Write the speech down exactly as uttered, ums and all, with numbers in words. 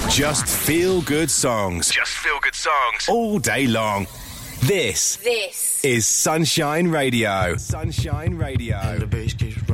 Just feel good songs. Just feel good songs. All day long. This. This is Sunshine Radio. Sunshine Radio. And the bass keeps